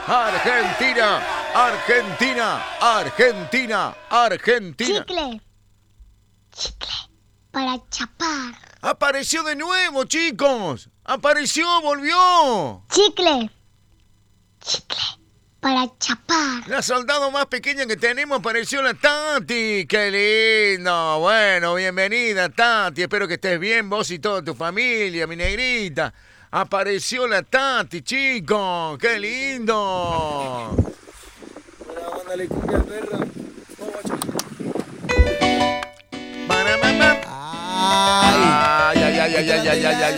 Argentina, Argentina, Argentina, Argentina. Chicle. Chicle. Para chapar. Apareció de nuevo, chicos. Apareció, volvió. Chicle. Chicle. Para chapar. La soldado más pequeña que tenemos apareció la Tati. ¡Qué lindo! Bueno, bienvenida, Tati. Espero que estés bien, vos y toda tu familia, mi negrita. Apareció la Tati, chicos. ¡Qué lindo! Bueno, mándale cumbia al perro. Vamos, Ay, ay, ay, ay, ay, ay, ay, ay, ay.